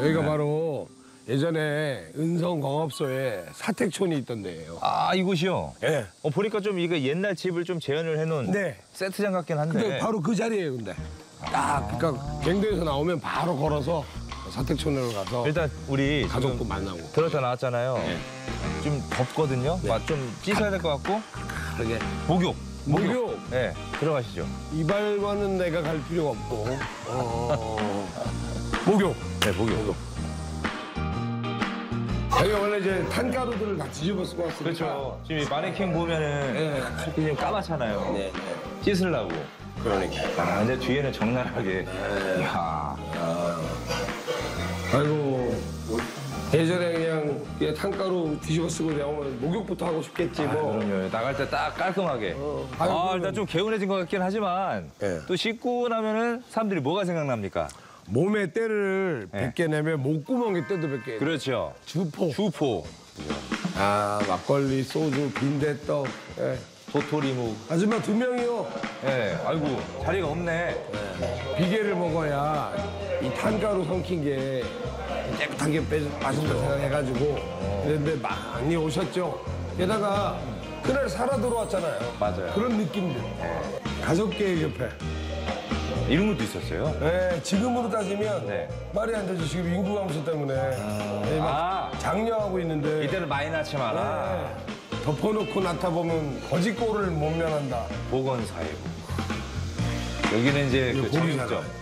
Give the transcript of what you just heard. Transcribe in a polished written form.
여기가 네. 바로 예전에 은성광업소에 사택촌이 있던 데예요. 아, 이곳이요? 예. 보니까 좀 이거 옛날 집을 좀 재현을 해놓은 네. 세트장 같긴 한데. 근데 바로 그 자리예요, 근데. 딱, 그러니까 갱도에서 나오면 바로 걸어서 사택촌으로 가서 일단 우리 가족도 지금 만나고. 들었다 나왔잖아요. 네. 좀 덥거든요. 맛 좀 씻어야 될 것 같고. 그게 목욕. 목욕. 네, 들어가시죠. 이발관은 내가 갈 필요가 없고. 목욕. 네, 목욕. 자기가 원래 이제 탄가루들을 다 뒤집어 쓰고 왔으니까. 그렇죠. 지금 이 마네킹 보면은 이렇게 좀 까맣잖아요. 네. 씻으려고. 그러니까. 아, 근데 뒤에는 적나라하게. 이야. 아이고. 예전에 그냥 탄가루 뒤집어 쓰고 나오면 목욕부터 하고 싶겠지 뭐. 그럼요. 나갈 때 딱 깔끔하게. 아유, 아, 그러면- 일단 좀 개운해진 것 같긴 하지만 예. 또 씻고 나면은 사람들이 뭐가 생각납니까? 몸에 때를 네. 100개 내면 목구멍에 때도 100개. 그렇죠. 주포. 주포, 아, 막걸리, 소주, 빈대떡. 예. 도토리묵. 아줌마 2명이요. 예, 아이고 자리가 없네. 비계를 먹어야 이 탄가루 삼킨 게 깨끗하게 빠진다 생각해가지고 그런데 많이 오셨죠. 게다가 그날 살아 들어왔잖아요. 맞아요. 그런 느낌들. 가족계획협회. 이런 것도 있었어요. 네, 지금으로 따지면 네. 말이 안 되죠. 지금 인구 감소 때문에 네, 막 아, 장려하고 있는데 이때는 많이 낳지 마라. 네, 덮어놓고 나타보면 거짓골을 못 면한다. 보건사회부. 여기는 이제 그 보기잖아요. 정육점.